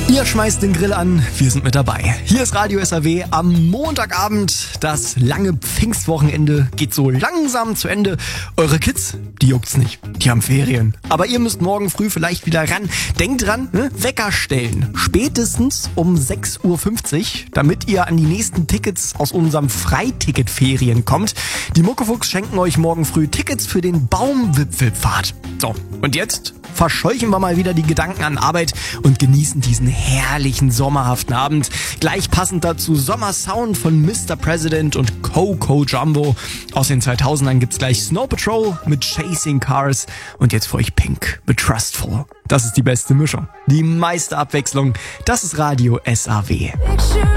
Ihr schmeißt den Grill an, wir sind mit dabei. Hier ist Radio SAW am Montagabend. Das lange Pfingstwochenende geht so langsam zu Ende. Eure Kids, die juckt's nicht. Die haben Ferien. Aber ihr müsst morgen früh vielleicht wieder ran. Denkt dran, Wecker stellen. Spätestens um 6.50 Uhr, damit ihr an die nächsten Tickets aus unserem Freiticketferien kommt. Die Muckefuchs schenken euch morgen früh Tickets für den Baumwipfelpfad. So, und jetzt verscheuchen wir mal wieder die Gedanken an Arbeit und genießen diesen herrlichen sommerhaften Abend. Gleich passend dazu Sommersound von Mr. President und Coco Jumbo. Aus den 2000ern gibt's gleich Snow Patrol mit Chasing Cars und jetzt für euch Pink mit Trustful. Das ist die beste Mischung. Die meiste Abwechslung, das ist Radio SAW.